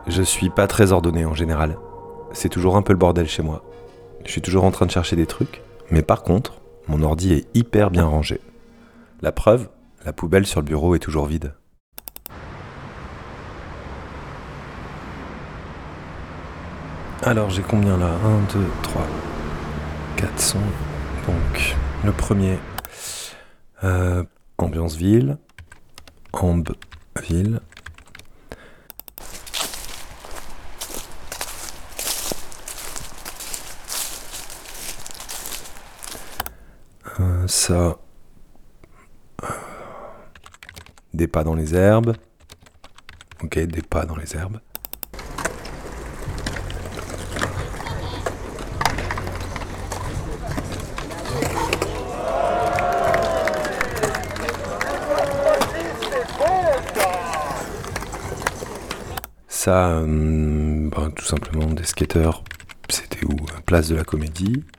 Je suis pas très ordonné en général. C'est toujours un peu le bordel chez moi. Je suis toujours en train de chercher des trucs. Mais par contre, mon ordi est hyper bien rangé. La preuve, la poubelle sur le bureau est toujours vide. Alors j'ai combien là 1, 2, 3, 4 sons. Donc le premier, ambiance ville, amb ville. Ça, des pas dans les herbes. Ok, des pas dans les herbes. Ça, tout simplement des skateurs. C'était où? Place de la Comédie.